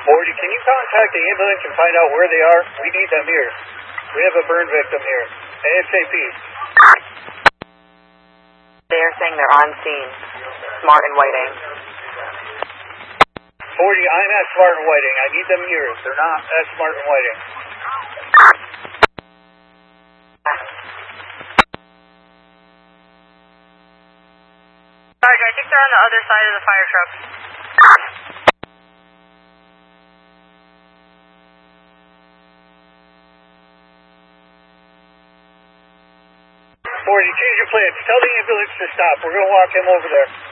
40, can you contact the ambulance and find out where they are? We need them here. We have a burn victim here. ASAP. They are saying they're on scene. Smart and Whiting. 40, I'm at Smart and Whiting. I need them here. They're not at Smart and Whiting. Sergeant, I think they're on the other side of the fire truck. 40, change your plans. Tell the ambulance to stop. We're going to walk him over there.